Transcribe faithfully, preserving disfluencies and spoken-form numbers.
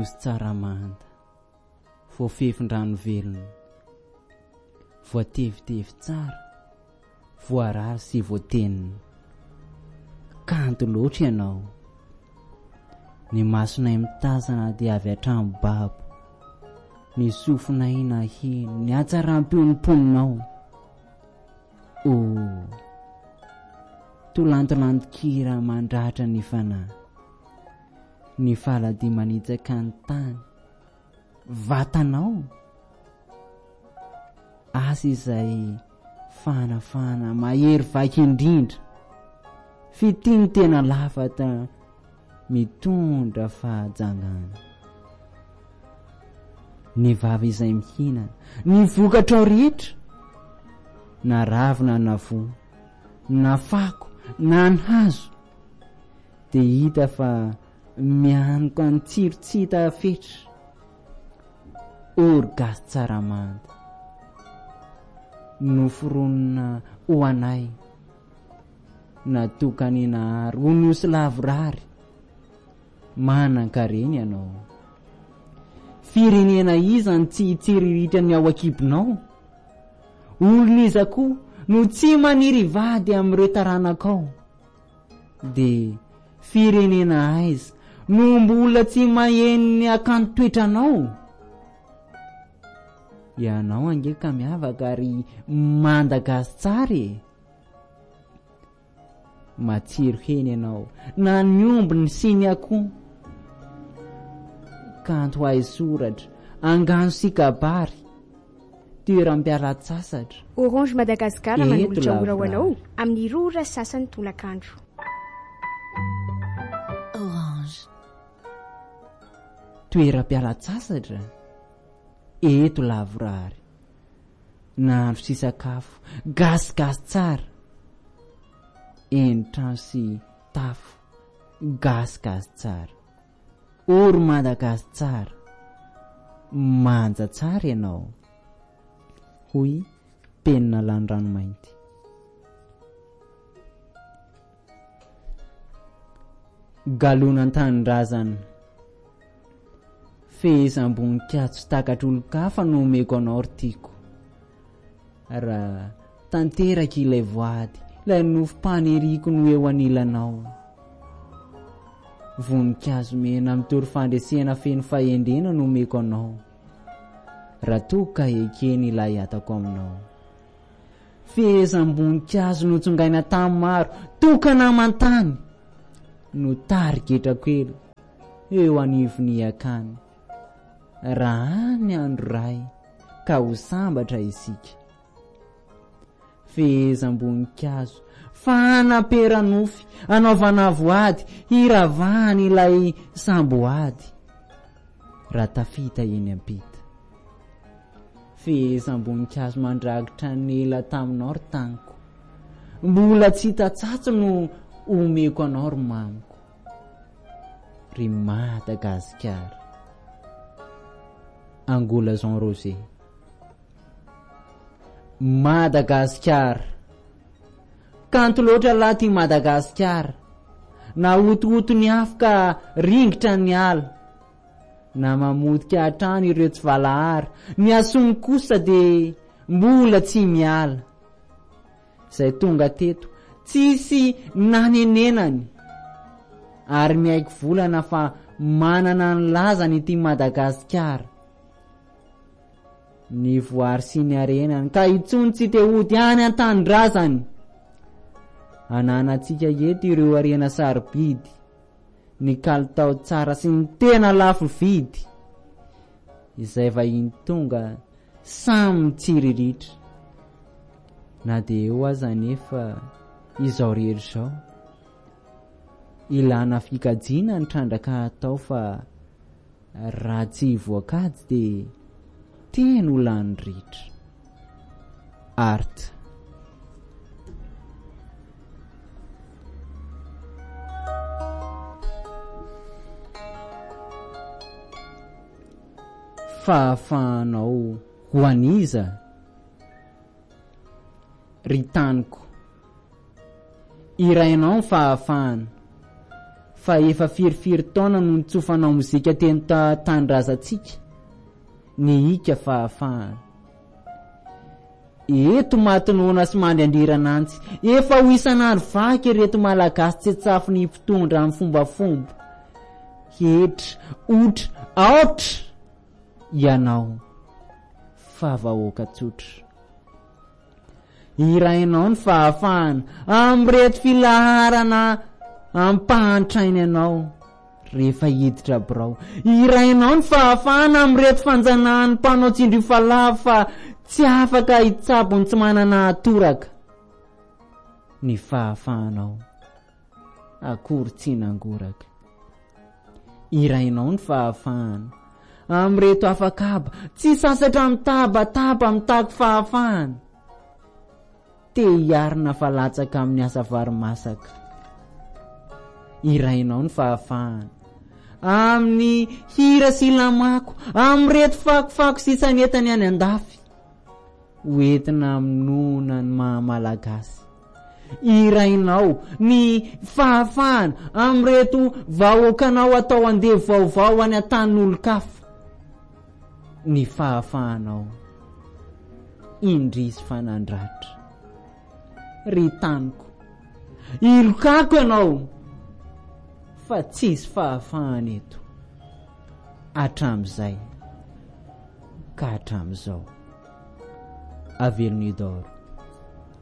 nosy tsaramanda, voafefin-drano velona, voatevitevy tsara, voarary sy voatenina. Kanto loatra ianao, ny masonay mitazana dia avy hatramo babo, ny sofinay naheno, ny hatsaram-pionimponinao. O tolantolanto-kira mandratra ny fanahy, ny faladi manitsaka ny tany, vatanao asa izay fanafana mahery vaky indrindra, fitiny tena lafata mitondra fahajangana. Ny vava izay mihinana, ny vokatra ao rehetra, na ravina na vo, na fako na ny hazo, dia hita fa mianoko ny tsiro tsy hita fetra. Orgasy tsaramanda, noforonina ho anay, natokany nahary ho nosy lavorary. Manan-kareny ianao, firenena izany tsy hitsiririritra ny ao akibonao, oloniza koa no tsy maniry vady amin'ireo taranakao, dia firenena aiza no mbola tsy maheno ny akanto toetranao. Ianao angeka miavaka ary mandagasy tsara e. Matsiro heny ianao na ny ombiny sy ny akoho, kanto hay soratra, angano sy kabary, toeram-pialatsasatra. Orange Madagascar manolotra ora ho anao amin'ny rora sasany tolakandro. Orange. Toeram-pialatsasatra, eto lavorary, nandro sy sakafo gasigasy tsara, entrano sy tafo gasigasy tsara. Oro Madagasy tsara, manja tsara ianao. Hoy penina landrano mainty. Galonantanindrazana, fehezam-boninkazo sy takatr'olon-kafa no omeko anao ritiako. Raha tanteraka ilay voady, ilay nofom-paneriko no eo anilanao. Voninkazo mena mitory fandresena feno fahendrena no omeko anao, raha toka ekeny ilay atako aminao. Fehezam-boninkazo no tsongaina tamin'ny maro, tokana amantany no tariketrako elo eo anivony akany. Raha any andro ray ka ho sambatra isika. Fehezam-boninkazo fanaperanofy, anaovana voady, hiravahana ilay samboady, raha tafita eny ampita. Fehezam-boninkazo mandragitra nela taminao ry taniko, mbola tsy hitatsatso no omeko anao ry mamiko. Ry Madagasikara. Angola Jean Rosé. Madagasikara, kanto loatra laty Madagasikara, na otohoto ny afaka ringitra ny ala, na mamotika hatrany ireo tsy valahary, ny asony kosa de mbola tsy miala. Zay tonga teto tsisy nanenenany, ary miaiky volana fa manana ny lazany ity Madagasikara. Ny voary sy ny arenany ka itsony tsy te hody any an-tanindrazany. Ananatsika eto ireo arena sarobidy, ny kalitao tsara sy ny tena lafo vidy, izay vahiny tonga samy mitsiriritra. Na de eo aza nefa izao rery zao, ilana fikajina ny trandraka atao fa raha tsy voakady de teno lany ritra. Art. Fahafahanao ho aniza ry taniko, irainao ny fahafahana, fa efa firifiry taona no nitsofanao mozika teny tanindrazantsika ny ika fahafahana. Eto matinoana sy mandry andiranantsy efa ho isan'andro vaky reto malagasy tsetsafo ny mpitondra amin'ny fombafomba. Hetra otra aotra ianao favahoaka tsotra. Irainao ny fahafahana amreto filaharana ampahantrainy anao rehefa hiditra birao. Irainao ny fahafahana amreto fanjanahany mpanao tsindry falava fa tsy afaka hitsabony tsy manana atoraka. Ny fahafahanao akory tsy nangoraka. Irainao ny fahafahana amreto afakaba tsy sasatra mitabataba mitako fahafahana. Te hiarina falatsaka amin'ny asa varimasaka. Irainao ny fahafahana amin'ny hira sy lamako amreto fakofako sy sanetany any andafy hoentina aminona ny mahamalagasy. Irainao ny fahafahana amreto vahoakanao atao andeha vaovao any an-tanin'olo-kafa. Ny fahafahanao indrisy fanandratra. Ry taniko ilokako ianao fa tsisy fahafahana eto atramizay ka atramizao. Avenue d'Or.